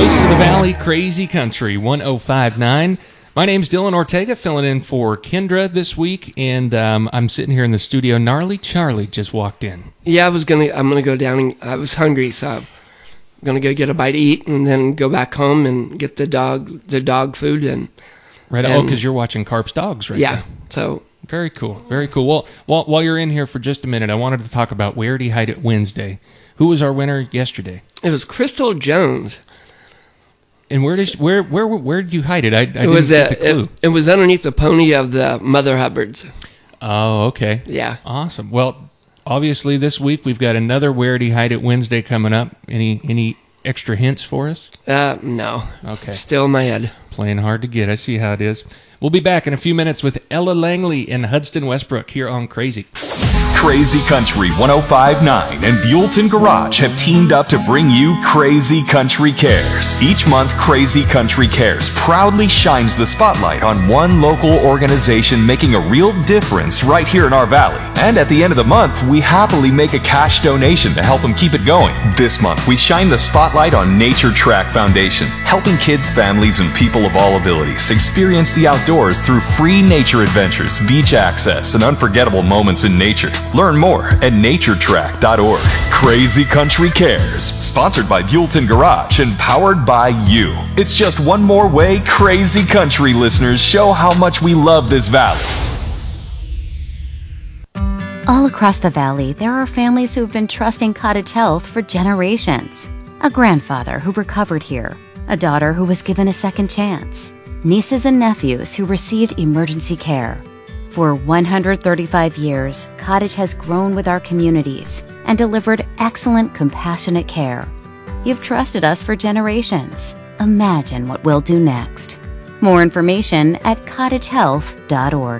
Voice of the Valley, Crazy Country, 105.9. My name's Dylan Ortega, filling in for Kendra this week, and I'm sitting here in the studio. Gnarly Charlie just walked in. Yeah, I'm gonna go down, and I was hungry, so I'm gonna go get a bite to eat, and then go back home and get the dog food and. Right. Oh, because you're watching Carp's Dogs right now. Yeah. So. Very cool. Very cool. Well, while you're in here for just a minute, I wanted to talk about Where'd He Hide It Wednesday. Who was our winner yesterday? It was Crystal Jones. And where did you hide it? I didn't get the clue. It was underneath the pony of the Mother Hubbards. Oh, okay. Yeah. Awesome. Well, obviously this week we've got another Where'd He Hide It Wednesday coming up. Any extra hints for us? No. Okay. Still in my head. Playing hard to get. I see how it is. We'll be back in a few minutes with Ella Langley and Hudson Westbrook here on Crazy. Crazy Country 105.9 and Buellton Garage have teamed up to bring you Crazy Country Cares. Each month, Crazy Country Cares proudly shines the spotlight on one local organization making a real difference right here in our valley. And at the end of the month, we happily make a cash donation to help them keep it going. This month, we shine the spotlight on Nature Track Foundation, helping kids, families, and people of all abilities experience the outdoors through free nature adventures, beach access, and unforgettable moments in nature. Learn more at naturetrack.org. Crazy Country Cares, sponsored by Buellton Garage and powered by you. It's just one more way Crazy Country listeners show how much we love this valley. All across the valley, there are families who have been trusting Cottage Health for generations. A grandfather who recovered here, a daughter who was given a second chance, nieces and nephews who received emergency care. For 135 years, Cottage has grown with our communities and delivered excellent, compassionate care. You've trusted us for generations. Imagine what we'll do next. More information at cottagehealth.org.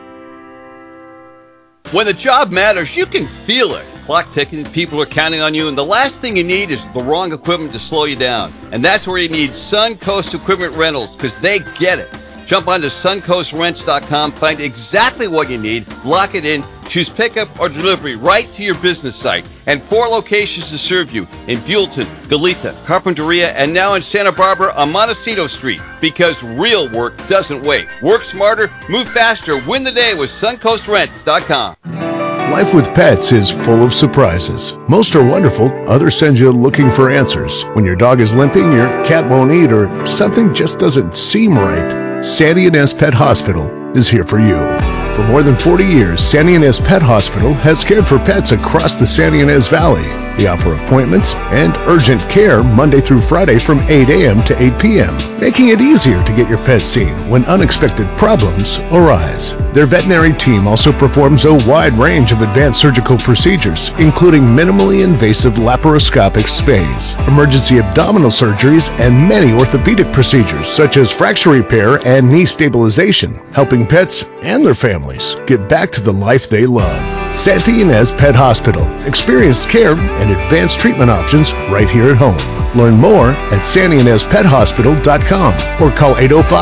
When the job matters, you can feel it. Clock ticking, people are counting on you, and the last thing you need is the wrong equipment to slow you down. And that's where you need Suncoast Equipment Rentals, because they get it. Jump onto suncoastrents.com, find exactly what you need, lock it in, choose pickup or delivery right to your business site. And 4 locations to serve you in Buellton, Goleta, Carpinteria, and now in Santa Barbara on Montecito Street. Because real work doesn't wait. Work smarter, move faster, win the day with suncoastrents.com. Life with pets is full of surprises. Most are wonderful, others send you looking for answers. When your dog is limping, your cat won't eat, or something just doesn't seem right, Sandy Inez Pet Hospital is here for you. For more than 40 years, Sandy Inez Pet Hospital has cared for pets across the Sandy Inez Valley. They offer appointments and urgent care Monday through Friday from 8 a.m. to 8 p.m., making it easier to get your pet seen when unexpected problems arise. Their veterinary team also performs a wide range of advanced surgical procedures, including minimally invasive laparoscopic spays, emergency abdominal surgeries, and many orthopedic procedures such as fracture repair and knee stabilization, helping pets and their families get back to the life they love. Sandy Inez Pet Hospital. Experienced care and advanced treatment options right here at home. Learn more at sandyinezpethospital.com or call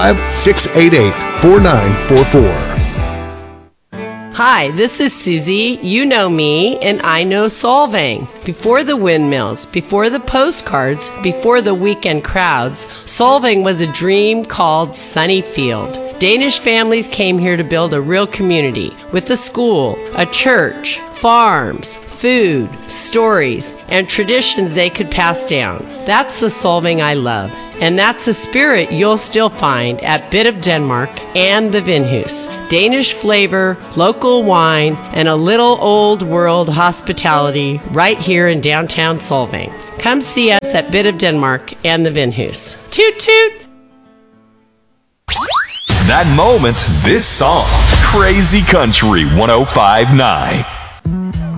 805-688-4944. Hi, this is Susie. You know me, and I know Solvang. Before the windmills, before the postcards, before the weekend crowds, Solvang was a dream called Sunnyfield. Danish families came here to build a real community with a school, a church, farms, food, stories, and traditions they could pass down. That's the Solvang I love, and that's the spirit you'll still find at Bit of Denmark and the Vinhus. Danish flavor, local wine, and a little old world hospitality right here in downtown Solvang. Come see us at Bit of Denmark and the Vinhus. Toot toot! That moment, this song. Crazy Country 105.9.